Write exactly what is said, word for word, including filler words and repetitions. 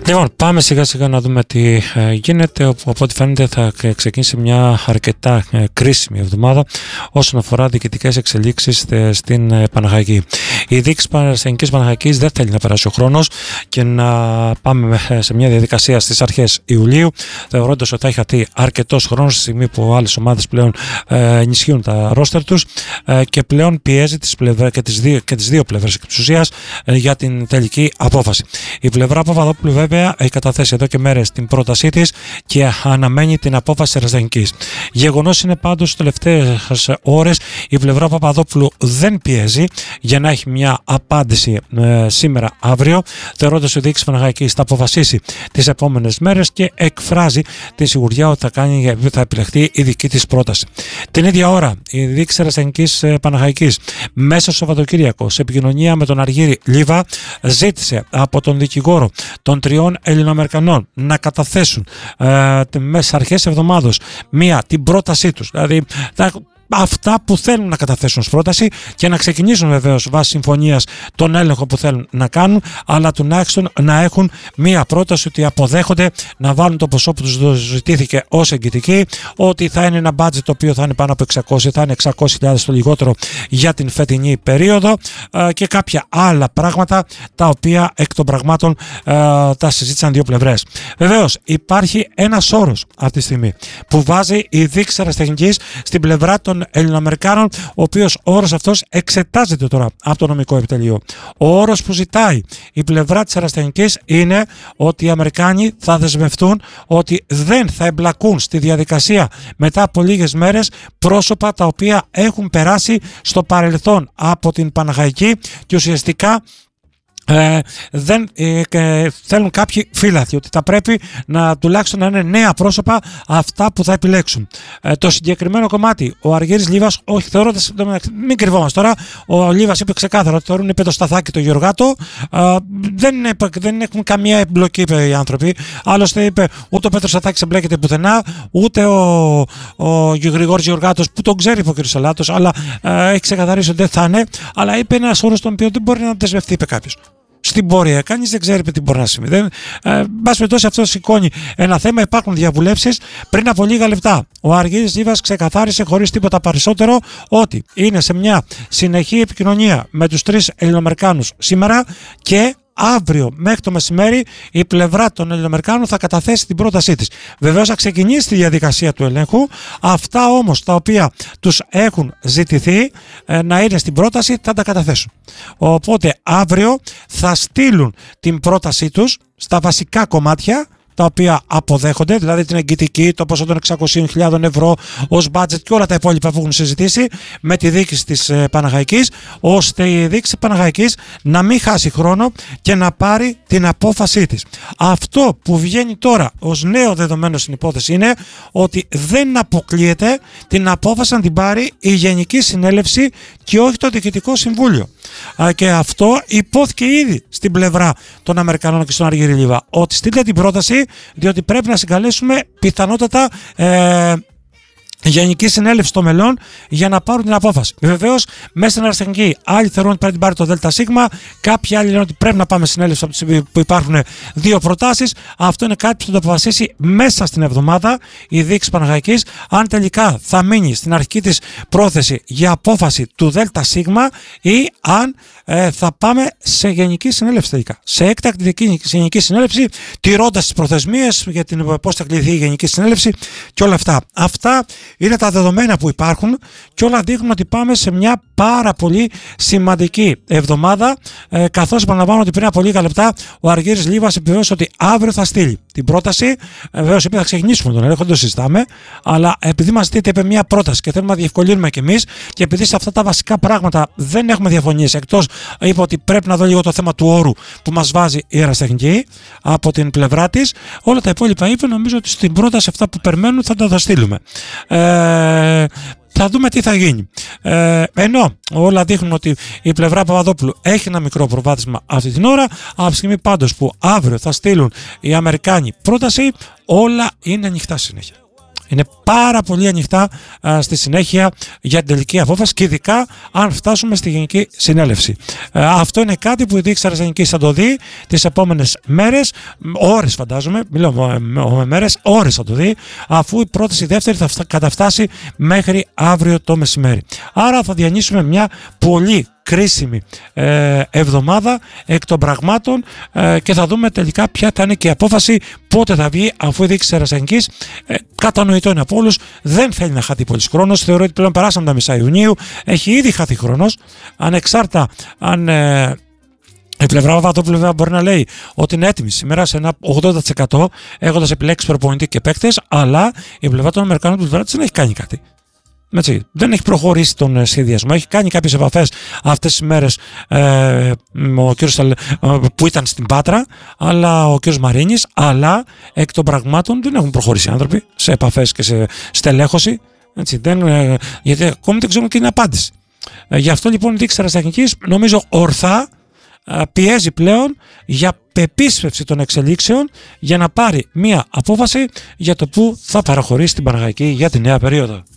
Λοιπόν, πάμε σιγά σιγά να δούμε τι ε, γίνεται. Από ό,τι φαίνεται θα ξεκινήσει μια αρκετά ε, κρίσιμη εβδομάδα όσον αφορά διοικητικές εξελίξεις ε, στην ε, Παναχαϊκή. Η διοίκηση Εθνικής Παναχαϊκής δεν θέλει να περάσει ο χρόνος και να πάμε ε, σε μια διαδικασία στις αρχές Ιουλίου, θεωρώντας ότι θα έχει χαθεί αρκετός χρόνος στη στιγμή που άλλες ομάδες πλέον ε, ενισχύουν τα ρόστερ τους ε, και πλέον πιέζει τις πλευρά, και, τις δύο, και τις δύο πλευρές εξ ουσίας ε, για την τελική απόφαση. Η πλευρά Παπαδόπουλου βέβαια έχει καταθέσει εδώ και μέρες την πρότασή της και αναμένει την απόφαση της Ερασιτεχνικής. Γεγονός είναι πάντως στις τελευταίες ώρες η πλευρά Παπαδόπουλου δεν πιέζει για να έχει μια απάντηση ε, σήμερα αύριο, θεωρώντας ότι η διοίκηση Παναχαϊκής θα αποφασίσει τις επόμενες μέρες και εκφράζει τη σιγουριά ότι θα, κάνει, θα επιλεχθεί η δική της πρόταση. Την ίδια ώρα η διοίκηση Ερασιτεχνικής Παναχαϊκής μέσα στο Σαββατοκύριακο σε επικοινωνία με τον Αργύρη Λίβα ζήτησε από τον δικηγόρο των τριών Ελληνοαμερικανών να καταθέσουν ε, μέσα αρχές εβδομάδος μία την πρότασή τους, δηλαδή τα, αυτά που θέλουν να καταθέσουν ως πρόταση και να ξεκινήσουν βεβαίως βάσει συμφωνίας τον έλεγχο που θέλουν να κάνουν, αλλά τουλάχιστον να έχουν μία πρόταση ότι αποδέχονται να βάλουν το ποσό που τους ζητήθηκε ως εγγυητική, ότι θα είναι ένα budget το οποίο θα είναι πάνω από εξακόσιες, θα είναι εξακόσιες χιλιάδες το λιγότερο για την φετινή περίοδο και κάποια άλλα πράγματα τα οποία εκ των πραγμάτων τα συζήτησαν δύο πλευρές. Βεβαίως υπάρχει ένας όρος αυτή τη στιγμή που βάζει η διοίκηση Ερασιτεχνικής στην πλευρά των Ελληνοαμερικάνων, ο οποίος όρος αυτός εξετάζεται τώρα από το νομικό επιτελείο. Ο όρος που ζητάει η πλευρά της Ερασιτεχνικής είναι ότι οι Αμερικάνοι θα δεσμευτούν ότι δεν θα εμπλακούν στη διαδικασία μετά από λίγες μέρες πρόσωπα τα οποία έχουν περάσει στο παρελθόν από την Παναχαϊκή και ουσιαστικά Ε, δεν ε, ε, θέλουν κάποιοι φύλαθοι, ότι θα πρέπει να τουλάχιστον να είναι νέα πρόσωπα αυτά που θα επιλέξουν. Ε, το συγκεκριμένο κομμάτι, ο Αργύρης Λίβας, όχι θεωρώντας, μην κρυβόμαστε τώρα, ο Λίβας είπε ξεκάθαρα ότι θεωρούν είπε το Σταθάκη το Γεωργάτο, ε, δεν, δεν έχουν καμία εμπλοκή, είπε οι άνθρωποι. Άλλωστε είπε ούτε ο Πέτρος Σταθάκης εμπλέκεται πουθενά, ούτε ο, ο Γρηγόρης Γεωργάτος που τον ξέρει ο κ. Σαλάτος, αλλά ε, έχει ξεκαθαρίσει ότι δεν θα είναι, αλλά είπε ένα όρο τον οποίο δεν μπορεί να δεσμευτεί, είπε κάποιος. Στην πορεία, κανείς δεν ξέρει τι μπορεί να συμβεί. Δεν, ε, μπας περιπτώσει, αυτό σηκώνει ένα θέμα. Υπάρχουν διαβουλεύσεις. Πριν από λίγα λεπτά, ο Αργύρης Λίβας ξεκαθάρισε χωρίς τίποτα περισσότερο ότι είναι σε μια συνεχή επικοινωνία με τους τρεις Ελληνοαμερικάνους σήμερα και αύριο μέχρι το μεσημέρι η πλευρά των Ελληνοαμερικάνων θα καταθέσει την πρότασή της. Βεβαίως θα ξεκινήσει τη διαδικασία του ελέγχου. Αυτά όμως τα οποία τους έχουν ζητηθεί ε, να είναι στην πρόταση θα τα καταθέσουν. Οπότε αύριο θα στείλουν την πρότασή τους στα βασικά κομμάτια τα οποία αποδέχονται, δηλαδή την εγγυητική, το ποσό των εξακόσιες χιλιάδες ευρώ ως budget και όλα τα υπόλοιπα που έχουν συζητήσει με τη διοίκηση της Παναχαϊκής, ώστε η διοίκηση Παναχαϊκής να μην χάσει χρόνο και να πάρει την απόφασή της. Αυτό που βγαίνει τώρα ως νέο δεδομένο στην υπόθεση είναι ότι δεν αποκλείεται την απόφαση να την πάρει η Γενική Συνέλευση και όχι το Διοικητικό Συμβούλιο. Και αυτό υπόθηκε ήδη στην πλευρά των Αμερικανών και στον Αργύρη Λίβα, ότι στείλτε την πρόταση διότι πρέπει να συγκαλέσουμε πιθανότατα ε, Γενική Συνέλευση των μελών για να πάρουν την απόφαση. Βεβαίως, μέσα στην Ερασιτεχνική, άλλοι θεωρούν ότι πρέπει να πάρει το ΔΣ, κάποιοι άλλοι λένε ότι πρέπει να πάμε συνέλευση από τη στιγμή που υπάρχουν δύο προτάσεις. Αυτό είναι κάτι που θα το αποφασίσει μέσα στην εβδομάδα η διοίκηση Παναχαϊκής, αν τελικά θα μείνει στην αρχική της πρόθεση για απόφαση του ΔΣ ή αν ε, θα πάμε σε Γενική Συνέλευση τελικά. Σε έκτακτη Γενική Συνέλευση, τηρώντας τις προθεσμίες για την πώς θα κληθεί η Γενική Συνέλευση και όλα αυτά. Αυτά είναι τα δεδομένα που υπάρχουν και όλα δείχνουν ότι πάμε σε μια πάρα πολύ σημαντική εβδομάδα, ε, καθώς επαναλαμβάνω ότι πριν από λίγα λεπτά ο Αργύρης Λίβας επιβεβαίωσε ότι αύριο θα στείλει την πρόταση. Ε, Βεβαίως είπε θα ξεκινήσουμε τον έλεγχο, δεν το συζητάμε, αλλά επειδή μας ζητείτε είπε μια πρόταση και θέλουμε να διευκολύνουμε κι εμείς και επειδή σε αυτά τα βασικά πράγματα δεν έχουμε διαφωνίες, εκτός είπε ότι πρέπει να δω λίγο το θέμα του όρου που μας βάζει η Ερασιτεχνική από την πλευρά της, όλα τα υπόλοιπα είπε, νομίζω ότι στην πρόταση αυτά που περιμένουν θα τα στείλουμε. Ε, θα δούμε τι θα γίνει. Ε, ενώ όλα δείχνουν ότι η πλευρά Παπαδόπουλου έχει ένα μικρό προβάδισμα αυτή την ώρα, από τη στιγμή πάντως που αύριο θα στείλουν οι Αμερικάνοι πρόταση, όλα είναι ανοιχτά συνέχεια. είναι πάρα πολύ ανοιχτά α, στη συνέχεια για την τελική απόφαση και ειδικά αν φτάσουμε στη Γενική Συνέλευση. Ε, αυτό είναι κάτι που η διοίκηση Αρσενικής θα το δει τις επόμενες μέρες, ώρες φαντάζομαι, μιλάω με μέρες, ώρες θα το δει, αφού η πρόταση η δεύτερη θα καταφτάσει μέχρι αύριο το μεσημέρι. Άρα θα διανύσουμε μια πολύ κρίσιμη ε, εβδομάδα εκ των πραγμάτων ε, και θα δούμε τελικά ποια θα είναι και η απόφαση, πότε θα βγει, αφού η διοίκηση Αρσενικής ε, κατανοητό είναι από όλους, δεν θέλει να χάθει πολύς χρόνος. Θεωρώ ότι πλέον περάσαμε τα μισά Ιουνίου, έχει ήδη χάθει χρόνος, ανεξάρτητα αν ε, η πλευρά Παπαδόπουλου βέβαια μπορεί να λέει ότι είναι έτοιμη σήμερα σε ένα ογδόντα τοις εκατό έχοντας επιλέξει προπονητή και παίκτες, αλλά η πλευρά των Αμερικανών του δεν έχει κάνει κάτι. Έτσι, δεν έχει προχωρήσει τον σχεδιασμό, έχει κάνει κάποιες επαφές αυτές τις μέρες ε, ο κύριος, που ήταν στην Πάτρα, αλλά ο κύριος Μαρίνης, αλλά εκ των πραγμάτων δεν έχουν προχωρήσει οι άνθρωποι σε επαφές και σε στελέχωση, έτσι, δεν, ε, γιατί ακόμη δεν ξέρουν και την απάντηση. Ε, γι' αυτό λοιπόν η διοίκηση Αρσενικής νομίζω ορθά ε, πιέζει πλέον για πεπίσφευση των εξελίξεων για να πάρει μία απόφαση για το που θα παραχωρήσει την Παναχαϊκή για τη νέα περίοδο.